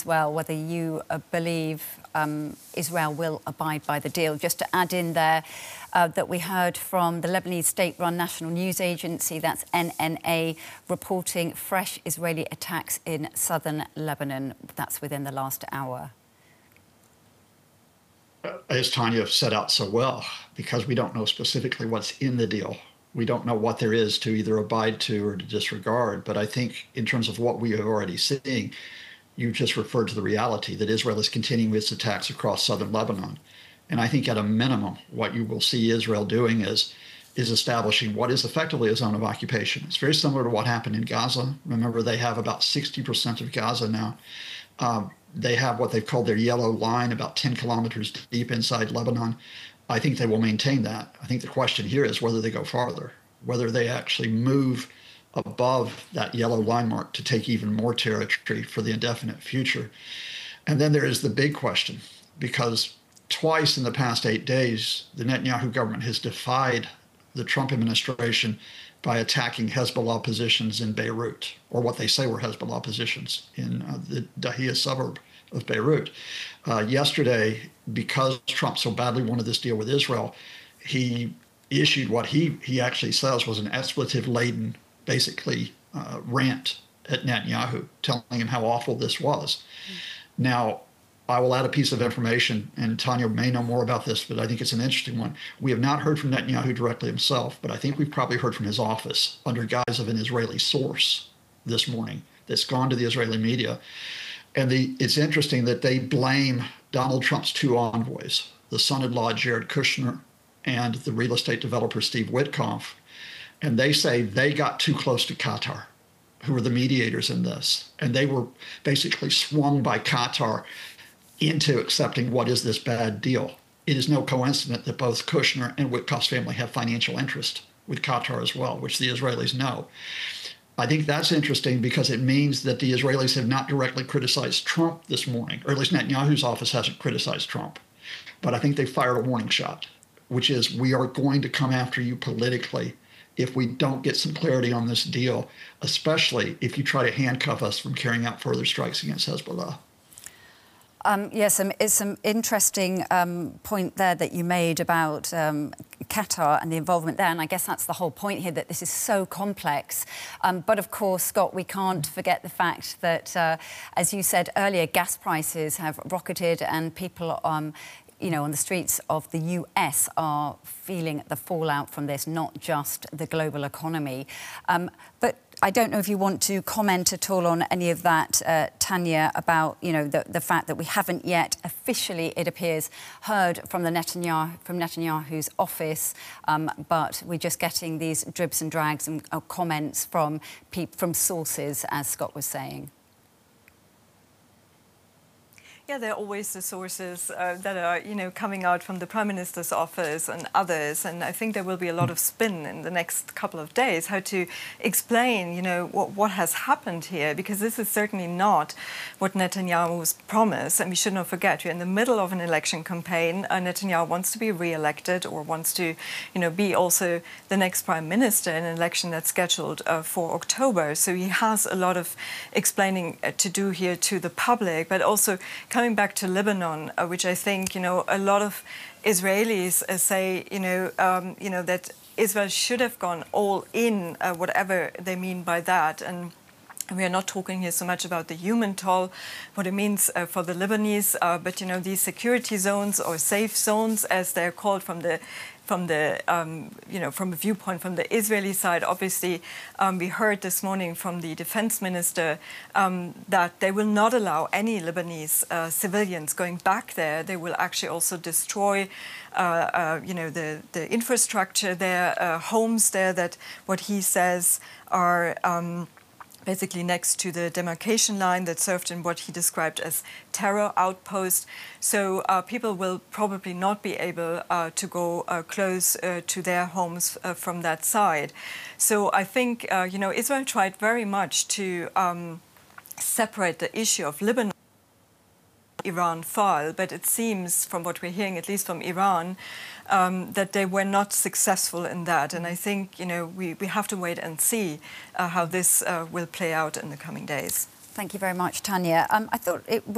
well, whether you believe Israel will abide by the deal. Just to add in there that we heard from the Lebanese state-run national news agency, that's NNA, reporting fresh Israeli attacks in southern Lebanon. That's within the last hour. As Tanya set out so well, because we don't know specifically what's in the deal. We don't know what there is to either abide to or to disregard. But I think in terms of what we are already seeing, you just referred to the reality that Israel is continuing its attacks across southern Lebanon. And I think at a minimum, what you will see Israel doing is establishing what is effectively a zone of occupation. It's very similar to what happened in Gaza. Remember, they have about 60% of Gaza now. They have what they've called their yellow line, about 10 kilometers deep inside Lebanon. I think they will maintain that. I think the question here is whether they go farther, whether they actually move above that yellow line mark to take even more territory for the indefinite future. And then there is the big question, because twice in the past 8 days, the Netanyahu government has defied the Trump administration by attacking Hezbollah positions in Beirut, or what they say were Hezbollah positions in the Dahia suburb of Beirut. Yesterday, because Trump so badly wanted this deal with Israel, he issued what he actually says was an expletive-laden, basically, rant at Netanyahu, telling him how awful this was. Now, I will add a piece of information, and Tanya may know more about this, but I think it's an interesting one. We have not heard from Netanyahu directly himself, but I think we've probably heard from his office under guise of an Israeli source this morning that's gone to the Israeli media. And it's interesting that they blame Donald Trump's two envoys, the son-in-law Jared Kushner and the real estate developer Steve Witkoff. And they say they got too close to Qatar, who were the mediators in this. And they were basically swung by Qatar into accepting what is this bad deal. It is no coincidence that both Kushner and Witkoff's family have financial interest with Qatar as well, which the Israelis know. I think that's interesting because it means that the Israelis have not directly criticized Trump this morning, or at least Netanyahu's office hasn't criticized Trump. But I think they fired a warning shot, which is we are going to come after you politically if we don't get some clarity on this deal, especially if you try to handcuff us from carrying out further strikes against Hezbollah. Yes, it's some interesting point there that you made about Qatar and the involvement there. And I guess that's the whole point here, that this is so complex. But of course, Scott, we can't forget the fact that, as you said earlier, gas prices have rocketed and people you know, on the streets of the US are feeling the fallout from this, not just the global economy. But I don't know if you want to comment at all on any of that, Tanya, about, you know, the fact that we haven't yet officially, it appears, heard from Netanyahu's office, but we're just getting these dribs and drags and comments from sources, as Scott was saying. Yeah, there are always the sources that are, you know, coming out from the Prime Minister's office and others. And I think there will be a lot of spin in the next couple of days, how to explain, you know, what has happened here, because this is certainly not what Netanyahu's promised. And we should not forget, we're in the middle of an election campaign. Netanyahu wants to be re-elected, or wants to, you know, be also the next Prime Minister in an election that's scheduled for October. So he has a lot of explaining to do here to the public, but also coming back to Lebanon, which I think, you know, a lot of Israelis say, you know, that Israel should have gone all in, whatever they mean by that. And we are not talking here so much about the human toll, what it means for the Lebanese, but, you know, these security zones, or safe zones, as they're called from a viewpoint from the Israeli side. Obviously, we heard this morning from the defense minister that they will not allow any Lebanese civilians going back there. They will actually also destroy, you know, the infrastructure there, homes there that, what he says, are basically next to the demarcation line that served in what he described as terror outpost. So people will probably not be able to go close to their homes from that side. So I think, you know, Israel tried very much to separate the issue of Lebanon Iran file, but it seems, from what we're hearing, at least from Iran, that they were not successful in that. And I think, you know, we have to wait and see how this will play out in the coming days. Thank you very much, Tanya. I thought it